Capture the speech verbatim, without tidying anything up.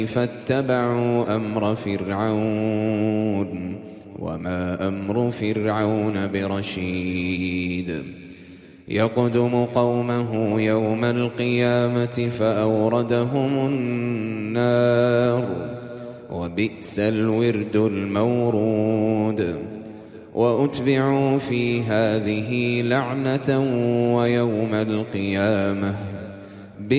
فاتبعوا أمر فرعون وما أمر فرعون برشيد يقدم قومه يوم القيامة فأوردهم النار وبئس الورد المورود وأتبعوا في هذه لعنة ويوم القيامة